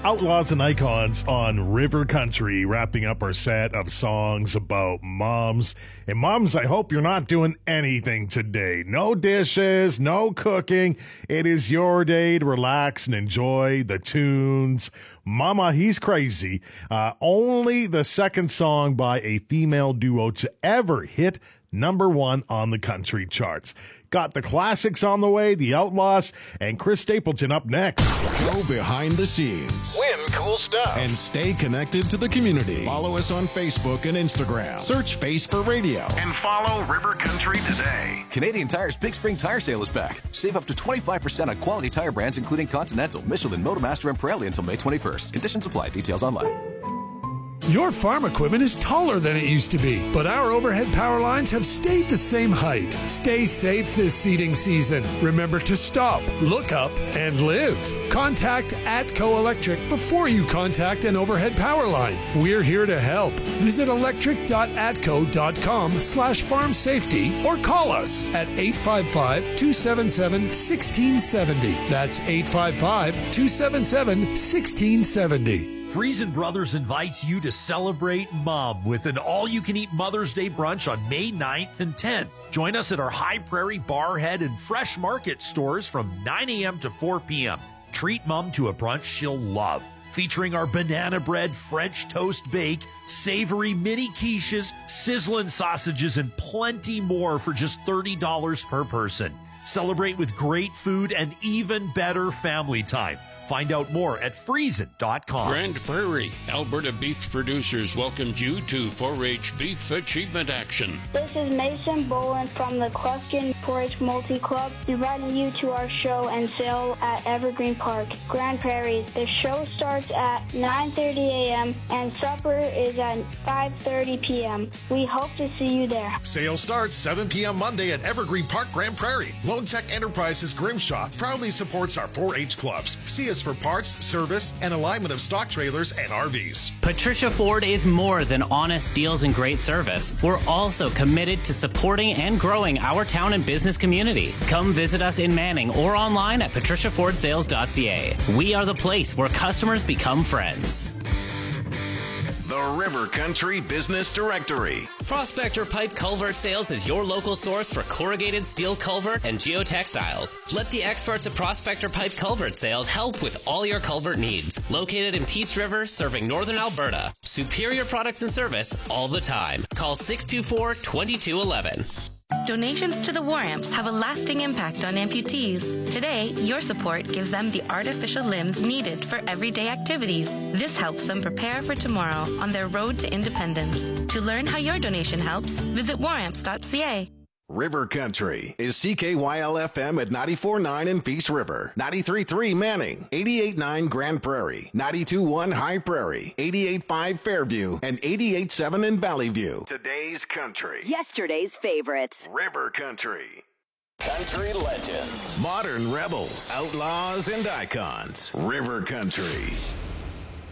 Outlaws and Icons on River Country, wrapping up our set of songs about moms. And moms, I hope you're not doing anything today. No dishes, no cooking. It is your day to relax and enjoy the tunes. Mama, He's Crazy. Only the second song by a female duo to ever hit #1 on the country charts. Got the classics on the way, the Outlaws, and Chris Stapleton up next. Go behind the scenes. Win cool stuff. And stay connected to the community. Follow us on Facebook and Instagram. Search Face for Radio. And follow River Country today. Canadian Tire's Big Spring Tire Sale is back. Save up to 25% on quality tire brands including Continental, Michelin, Motomaster, and Pirelli until May 21st. Conditions apply. Details online. Your farm equipment is taller than it used to be, but our overhead power lines have stayed the same height. Stay safe this seeding season. Remember to stop, look up, and live. Contact ATCO Electric before you contact an overhead power line. We're here to help. Visit electric.atco.com/farm safety or call us at 855-277-1670. That's 855-277-1670. Friesen Brothers invites you to celebrate Mom with an all-you-can-eat Mother's Day brunch on May 9th and 10th. Join us at our High Prairie Barhead and Fresh Market stores from 9 a.m. to 4 p.m. Treat Mom to a brunch she'll love, featuring our banana bread French toast bake, savory mini quiches, sizzling sausages, and plenty more for just $30 per person. Celebrate with great food and even better family time. Find out more at Friesen.com. Grand Prairie, Alberta beef producers welcomes you to 4-H Beef Achievement Action. This is Mason Boland from the Clufton 4-H Multi Club, inviting you to our show and sale at Evergreen Park, Grand Prairie. The show starts at 9:30 a.m. and supper is at 5:30 p.m. We hope to see you there. Sale starts 7 p.m. Monday at Evergreen Park, Grand Prairie. Lone Tech Enterprises Grimshaw proudly supports our 4-H clubs. See us for parts, service, and alignment of stock trailers and RVs. Patricia Ford is more than honest deals and great service. We're also committed to supporting and growing our town and business community. Come visit us in Manning or online at patriciafordsales.ca. We are the place where customers become friends. The River Country Business Directory. Prospector Pipe Culvert Sales is your local source for corrugated steel culvert and geotextiles. Let the experts at Prospector Pipe Culvert Sales help with all your culvert needs. Located in Peace River, serving northern Alberta. Superior products and service all the time. Call 624-2211. Donations to the War Amps have a lasting impact on amputees. Today, your support gives them the artificial limbs needed for everyday activities. This helps them prepare for tomorrow on their road to independence. To learn how your donation helps, visit waramps.ca. River Country is CKYL-FM at 94.9 in Peace River, 93.3 Manning, 88.9 Grand Prairie, 92.1 High Prairie, 88.5 Fairview, and 88.7 in Valley View. Today's country. Yesterday's favorites. River Country. Country legends. Modern rebels, outlaws, and icons. River Country.